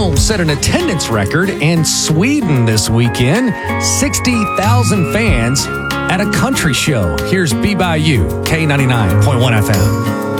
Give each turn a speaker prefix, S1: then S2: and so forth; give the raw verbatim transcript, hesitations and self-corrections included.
S1: Malmö set an attendance record in Sweden this weekend. sixty thousand fans at a country show. Here's Be By You, K ninety-nine point one F M.